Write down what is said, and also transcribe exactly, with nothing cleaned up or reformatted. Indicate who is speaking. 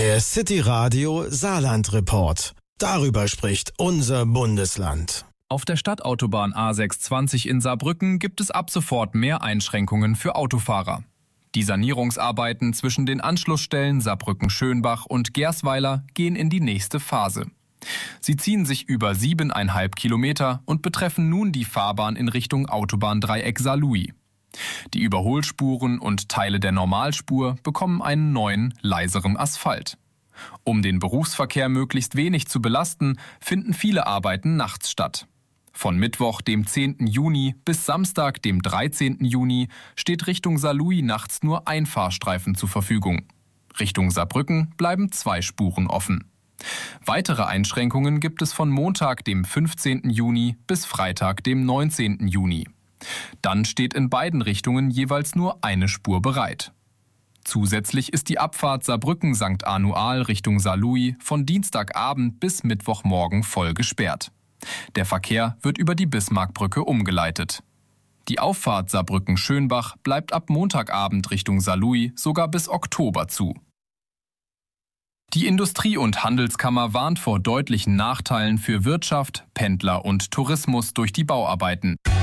Speaker 1: Der City Radio Saarland Report. Darüber spricht unser Bundesland.
Speaker 2: Auf der Stadtautobahn A sechshundertzwanzig in Saarbrücken gibt es ab sofort mehr Einschränkungen für Autofahrer. Die Sanierungsarbeiten zwischen den Anschlussstellen Saarbrücken-Schönbach und Gersweiler gehen in die nächste Phase. Sie ziehen sich über siebeneinhalb Kilometer und betreffen nun die Fahrbahn in Richtung Autobahndreieck Saarlouis. Die Überholspuren und Teile der Normalspur bekommen einen neuen, leiseren Asphalt. Um den Berufsverkehr möglichst wenig zu belasten, finden viele Arbeiten nachts statt. Von Mittwoch, dem zehnten Juni, bis Samstag, dem dreizehnten Juni, steht Richtung Saarlouis nachts nur ein Fahrstreifen zur Verfügung. Richtung Saarbrücken bleiben zwei Spuren offen. Weitere Einschränkungen gibt es von Montag, dem fünfzehnten Juni, bis Freitag, dem neunzehnten Juni. Dann steht in beiden Richtungen jeweils nur eine Spur bereit. Zusätzlich ist die Abfahrt Saarbrücken-Sankt Anual Richtung Saarlouis von Dienstagabend bis Mittwochmorgen voll gesperrt. Der Verkehr wird über die Bismarckbrücke umgeleitet. Die Auffahrt Saarbrücken-Schönbach bleibt ab Montagabend Richtung Saarlouis sogar bis Oktober zu. Die Industrie- und Handelskammer warnt vor deutlichen Nachteilen für Wirtschaft, Pendler und Tourismus durch die Bauarbeiten.